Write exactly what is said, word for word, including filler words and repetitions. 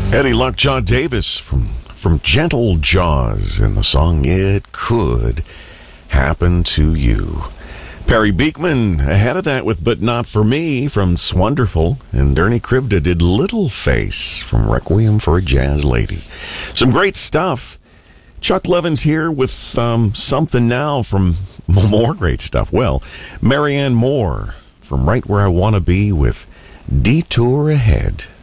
Eddie Lockjaw Davis from from Gentle Jaws in the song It Could Happen to You. Perry Beekman ahead of that with But Not For Me from Swonderful, and Ernie Krivda did Little Face from Requiem for a Jazz Lady. Some great stuff. Chuck Levin's here with um, something now from more great stuff. Well, Marianne Moore from Right Where I Want to Be with Detour Ahead.